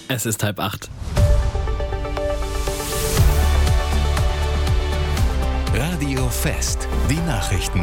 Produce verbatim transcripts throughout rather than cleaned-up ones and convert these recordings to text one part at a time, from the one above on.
Es ist halb acht. Radio Fest, die Nachrichten.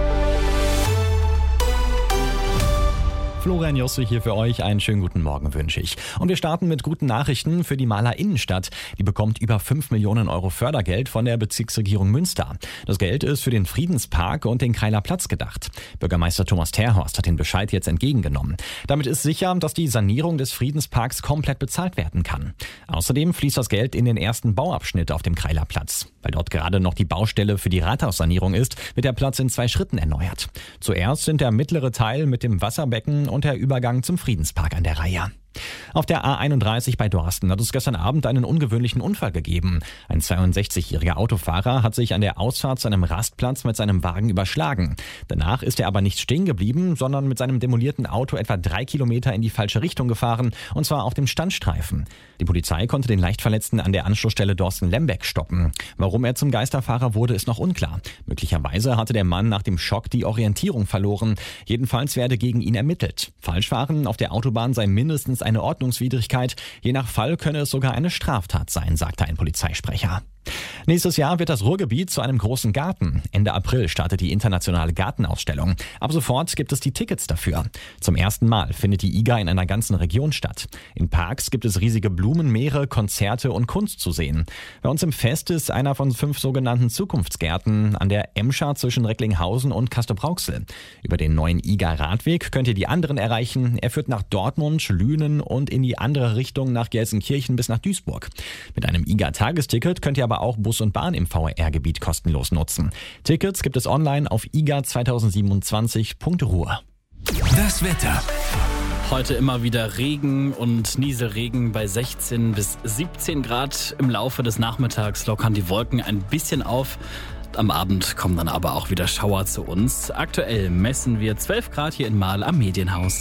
Florian Josse hier für euch. Einen schönen guten Morgen wünsche ich. Und wir starten mit guten Nachrichten für die Maler Innenstadt. Die bekommt über fünf Millionen Euro Fördergeld von der Bezirksregierung Münster. Das Geld ist für den Friedenspark und den Kreiler Platz gedacht. Bürgermeister Thomas Terhorst hat den Bescheid jetzt entgegengenommen. Damit ist sicher, dass die Sanierung des Friedensparks komplett bezahlt werden kann. Außerdem fließt das Geld in den ersten Bauabschnitt auf dem Kreiler Platz. Weil dort gerade noch die Baustelle für die Rathaussanierung ist, wird der Platz in zwei Schritten erneuert. Zuerst sind der mittlere Teil mit dem Wasserbecken und der Übergang zum Friedenspark an der Reihe. Auf der A einunddreißig bei Dorsten hat es gestern Abend einen ungewöhnlichen Unfall gegeben. Ein zweiundsechzigjähriger Autofahrer hat sich an der Ausfahrt zu einem Rastplatz mit seinem Wagen überschlagen. Danach ist er aber nicht stehen geblieben, sondern mit seinem demolierten Auto etwa drei Kilometer in die falsche Richtung gefahren, und zwar auf dem Standstreifen. Die Polizei konnte den Leichtverletzten an der Anschlussstelle Dorsten-Lembeck stoppen. Warum er zum Geisterfahrer wurde, ist noch unklar. Möglicherweise hatte der Mann nach dem Schock die Orientierung verloren. Jedenfalls werde gegen ihn ermittelt. Falschfahren auf der Autobahn sei mindestens eine Ordnungswidrigkeit. Je nach Fall könne es sogar eine Straftat sein, sagte ein Polizeisprecher. Nächstes Jahr wird das Ruhrgebiet zu einem großen Garten. Ende April startet die internationale Gartenausstellung. Ab sofort gibt es die Tickets dafür. Zum ersten Mal findet die I G A in einer ganzen Region statt. In Parks gibt es riesige Blumenmeere, Konzerte und Kunst zu sehen. Bei uns im Fest ist einer von fünf sogenannten Zukunftsgärten an der Emscher zwischen Recklinghausen und Castrop-Rauxel. Über den neuen I G A-Radweg könnt ihr die anderen erreichen. Er führt nach Dortmund, Lünen und in die andere Richtung nach Gelsenkirchen bis nach Duisburg. Mit einem I G A-Tagesticket könnt ihr aber auch Bus und Bahn im V R R-Gebiet kostenlos nutzen. Tickets gibt es online auf i g a zwanzig siebenundzwanzig punkt ruhr. Das Wetter. Heute immer wieder Regen und Nieselregen bei sechzehn bis siebzehn Grad. Im Laufe des Nachmittags lockern die Wolken ein bisschen auf. Am Abend kommen dann aber auch wieder Schauer zu uns. Aktuell messen wir zwölf Grad hier in Marl am Medienhaus.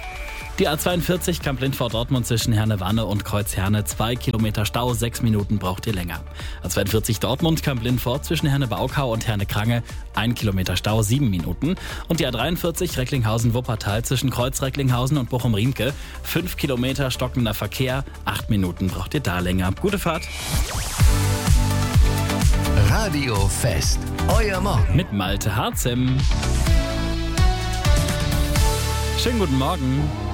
Die A zweiundvierzig Kamp-Lindfort-Dortmund zwischen Herne-Wanne und Kreuz-Herne. Zwei Kilometer Stau, sechs Minuten braucht ihr länger. A zweiundvierzig Dortmund Kamp-Lindfort zwischen Herne-Baukau und Herne-Krange. Ein Kilometer Stau, sieben Minuten. Und die A dreiundvierzig Recklinghausen-Wuppertal zwischen Kreuz-Recklinghausen und Bochum-Riemke. Fünf Kilometer stockender Verkehr. Acht Minuten braucht ihr da länger. Gute Fahrt. Radio Fest, euer Morgen. Mit Malte Harzem. Schönen guten Morgen.